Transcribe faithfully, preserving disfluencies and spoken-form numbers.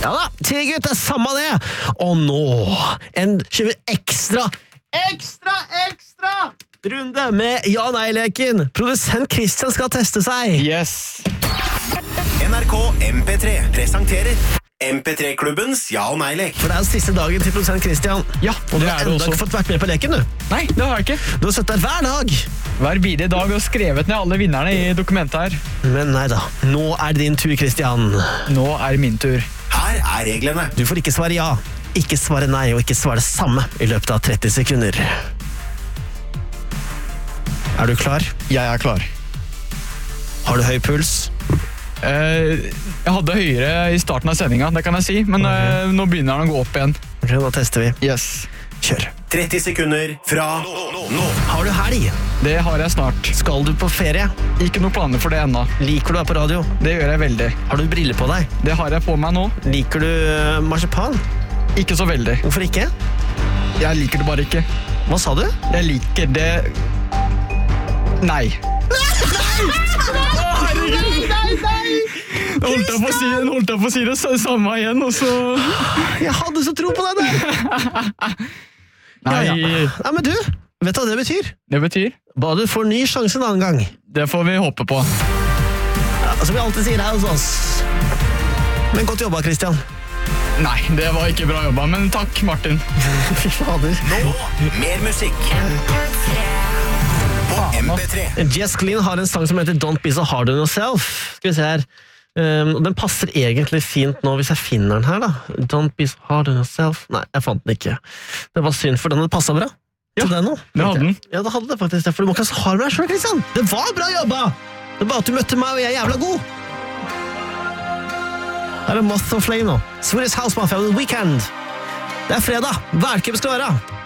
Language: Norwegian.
Ja da, ti gutt, det er samme det. Og nå, en tjue ekstra, ekstra, ekstra runde med ja-nei-leken. Produsent Christian skal teste seg. Yes. N R K M P tre presenterer M P tre-klubbens ja- og nei-lek. For det er den siste dagen til produsent Christian. Ja, Og du det har er det enda også. ikke fått vært med på leken, du. Nei, det har jeg ikke. Du har sett der hver dag. Hver bidige dag og skrevet ned alle vinnerne i dokumentet her. Men nei da, nå er det din tur, Christian. Nå er min tur. Her er reglene. Du får ikke svare ja, ikke svare nei, og ikke svare det samme i løpet av tretti sekunder. Er du klar? Jeg er klar. Har du høy puls? Eh, jeg hadde høyere i starten av sendingen, det kan jeg si, men eh, nå begynner den å gå opp igjen. Ok, da tester vi. Yes. Kjør. tretti sekunder fra nå. Har du helg? Det har jeg snart. Skal du på ferie? Ikke noe planer for det ennå. Liker du å være på radio? Det gjør jeg veldig. Har du briller på deg? Det har jeg på meg nå. Liker du øh, marsipan? Ikke så veldig. Hvorfor ikke? Jeg liker det bare ikke. Hva sa du? Jeg liker det... Nei. Nå holdt jeg på å si, nå holdt jeg på å si det samme igjen, og så... Jeg hadde så tro på deg der! Nei, Ja, ja. Nei, men du, vet du hva det betyr? det betyr. Bare du får ny sjanse en annen gang. Det får vi håpe på. Ja, som vi alltid sier her hos oss. Men godt jobba, Christian. Nei, det var ikke bra jobba, men takk, Martin. Fy fader. Nå, mer musikk. På M P tre. Jess Glynn har en sang som heter Don't Be So Hard On Yourself. Skal vi se her. Um, og den passer egentlig fint nå hvis jeg finner den her da. Don't Be So Hard On Yourself. Nei, jeg fant den ikke. Det var synd, for den hadde passet bra. Ja, til den nå. det hadde den. Ja, det hadde det faktisk. For du må ikke ha så hard med deg selv, Christian. Det var bra jobba! Det er bare at du møtte meg, og jeg er jævla god. Her er Moth og Flame nå. Swedish House Mafia, The Weekend. Det er fredag. Værkøp skal være.